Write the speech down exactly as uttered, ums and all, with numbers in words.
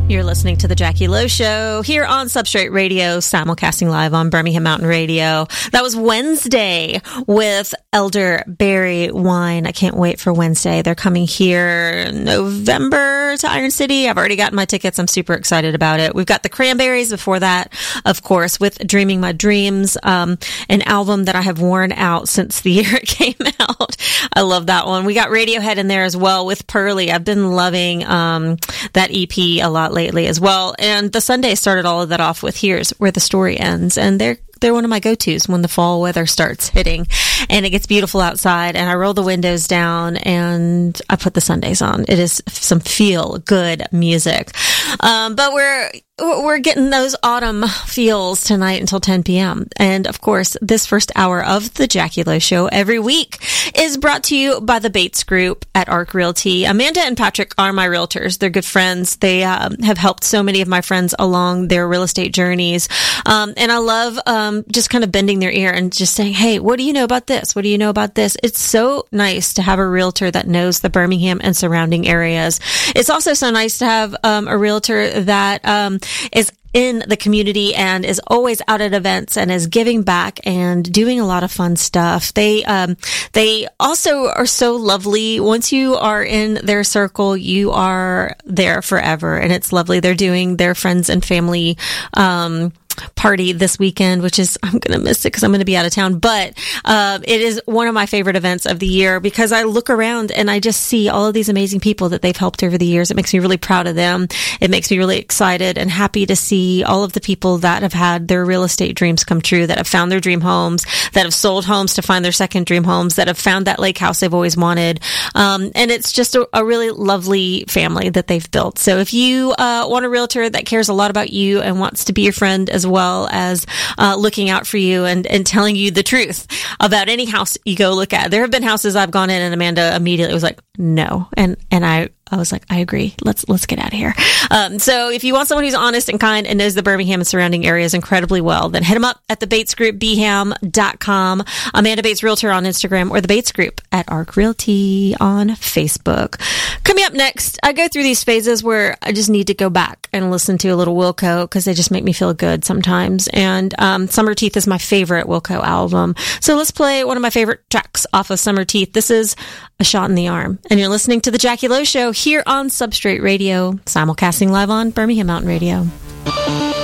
You're listening to The Jackie Lowe Show here on Substrate Radio, simulcasting live on Birmingham Mountain Radio. That was Wednesday with Elderberry Wine. I can't wait for Wednesday. They're coming here in November to Iron City. I've already gotten my tickets. I'm super excited about it. We've got the Cranberries before that, of course, with Dreaming My Dreams, um, an album that I have worn out since the year it came out. I love that one. We got Radiohead in there as well with Pearly. I've been loving um, that E P a lot lately as well. And the Sunday started all of that off with Here's Where the Story Ends. And they're they're one of my go-tos when the fall weather starts hitting and it gets beautiful outside and I roll the windows down and I put the Sundays on. It is some feel good music. Um, but we're we're getting those autumn feels tonight until ten p.m. And of course, this first hour of the Jackie Lowe Show every week is brought to you by the Bates Group at Arc Realty. Amanda and Patrick are my realtors. They're good friends. They um, have helped so many of my friends along their real estate journeys. Um, and I love um, just kind of bending their ear and just saying, hey, what do you know about this? What do you know about this? It's so nice to have a realtor that knows the Birmingham and surrounding areas. It's also so nice to have um, a realtor that um, is in the community and is always out at events and is giving back and doing a lot of fun stuff. They, um, they also are so lovely. Once you are in their circle, you are there forever and it's lovely. They're doing their friends and family, um, party this weekend, which is, I'm going to miss it because I'm going to be out of town, but uh, it is one of my favorite events of the year because I look around and I just see all of these amazing people that they've helped over the years. It makes me really proud of them. It makes me really excited and happy to see all of the people that have had their real estate dreams come true, that have found their dream homes, that have sold homes to find their second dream homes, that have found that lake house they've always wanted. Um, and it's just a, a really lovely family that they've built. So if you uh, want a realtor that cares a lot about you and wants to be your friend as well as uh, looking out for you and, and telling you the truth about any house you go look at. There have been houses I've gone in and Amanda immediately was like, no. And, and I, I was like, I agree. Let's, let's get out of here. Um, so if you want someone who's honest and kind and knows the Birmingham and surrounding areas incredibly well, then hit them up at the Bates Group, b ham dot com, Amanda Bates Realtor on Instagram, or the Bates Group at Arc Realty on Facebook. Coming up next, I go through these phases where I just need to go back and listen to a little Wilco because they just make me feel good sometimes. And, um, Summer Teeth is my favorite Wilco album. So let's play one of my favorite tracks off of Summer Teeth. This is A Shot in the Arm. And you're listening to The Jackie Lowe Show here on Substrate Radio, simulcasting live on Birmingham Mountain Radio.